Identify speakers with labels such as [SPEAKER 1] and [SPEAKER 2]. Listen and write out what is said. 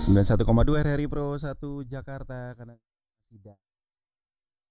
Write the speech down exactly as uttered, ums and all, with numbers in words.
[SPEAKER 1] sembilan puluh satu koma dua R R I Pro satu Jakarta karena tidak